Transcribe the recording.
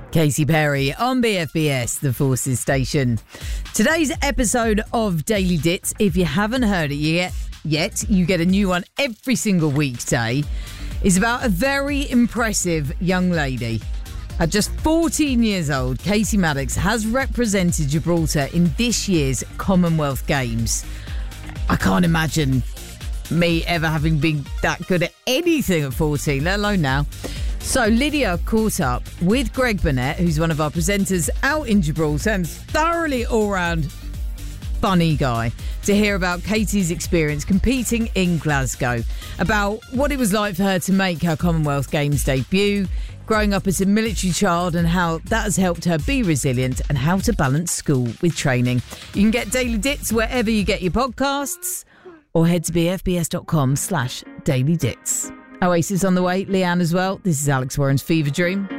Katy Perry on BFBS, the Forces Station. Today's episode of Daily Dits, if you haven't heard it yet, you get a new one every single weekday, is about a very impressive young lady. At just 14 years old, Katie Maddox has represented Gibraltar in this year's Commonwealth Games. I can't imagine me ever having been that good at anything at 14, let alone now. So Lydia caught up with Greg Burnett, who's one of our presenters out in Gibraltar and thoroughly all-round funny guy, to hear about Katie's experience competing in Glasgow, about what it was like for her to make her Commonwealth Games debut, growing up as a military child and how that has helped her be resilient, and how to balance school with training. You can get Daily Dits wherever you get your podcasts, or head to bfbs.com/dailydits. Oasis on the way, Leanne as well. This is Alex Warren's Fever Dream.